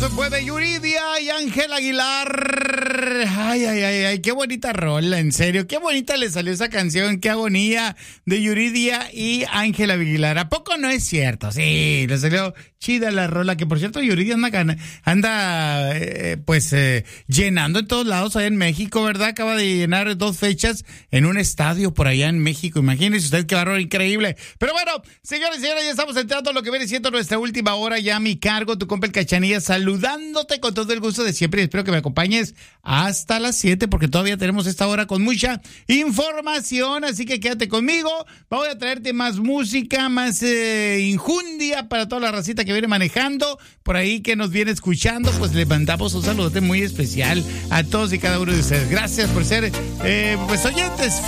Pues de Yuridia y Ángel Aguilar. Ay, qué bonita rola, en serio. Qué bonita le salió esa canción, qué agonía de Yuridia y Ángel Aguilar. ¿A poco no es cierto? Sí, le salió chida la rola, que por cierto Yuridia anda llenando en todos lados allá en México, ¿verdad? Acaba de llenar 2 fechas en un estadio por allá en México. Imagínense usted qué barro increíble. Pero bueno, señores y señores, ya estamos entrando a lo que viene siendo nuestra última hora ya a mi cargo, tu compa el Cachanilla, saludándote con todo el gusto de siempre y espero que me acompañes hasta las 7 porque todavía tenemos esta hora con mucha información, así que quédate conmigo. Voy a traerte más música, más injundia para toda la racita que viene manejando por ahí, que nos viene escuchando. Pues le mandamos un saludote muy especial a todos y cada uno de ustedes. Gracias por ser oyentes